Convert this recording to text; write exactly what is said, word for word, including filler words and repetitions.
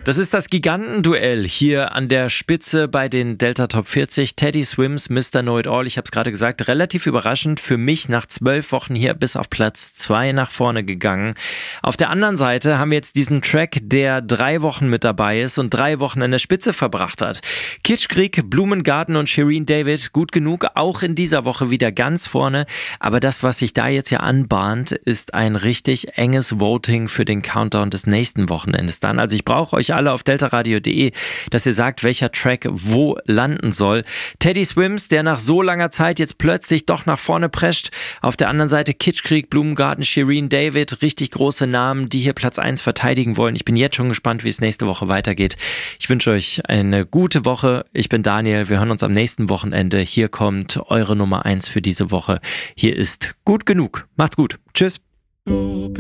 Das ist das Gigantenduell hier an der Spitze bei den Delta Top vierzig. Teddy Swims, Mister Know It All. Ich habe es gerade gesagt, relativ überraschend für mich nach zwölf Wochen hier bis auf Platz zwei nach vorne gegangen. Auf der anderen Seite haben wir jetzt diesen Track, der drei Wochen mit dabei ist und drei Wochen an der Spitze verbracht hat. Kitschkrieg, Blumengarten und Shireen David, gut genug, auch in dieser Woche wieder ganz vorne. Aber das, was sich da jetzt ja anbahnt, ist ein richtig enges Voting für den Countdown des nächsten Wochenendes dann. Also ich brauche euch alle auf deltaradio punkt de, dass ihr sagt, welcher Track wo landen soll. Teddy Swims, der nach so langer Zeit jetzt plötzlich doch nach vorne prescht. Auf der anderen Seite Kitschkrieg, Blumengarten, Shireen David, richtig große Namen, die hier Platz eins verteidigen wollen. Ich bin jetzt schon gespannt, wie es nächste Woche weitergeht. Ich wünsche euch eine gute Woche. Ich bin Daniel. Wir hören uns am nächsten Wochenende. Hier kommt eure Nummer eins für diese Woche. Hier ist Gut genug. Macht's gut. Tschüss.